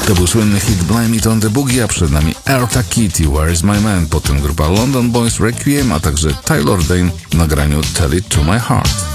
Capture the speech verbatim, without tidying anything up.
To był słynny hit Blame It on the Boogie, a przed nami Eartha Kitt i Where is my man, potem grupa London Boys Requiem, a także Taylor Dayne w nagraniu Tell It to My Heart.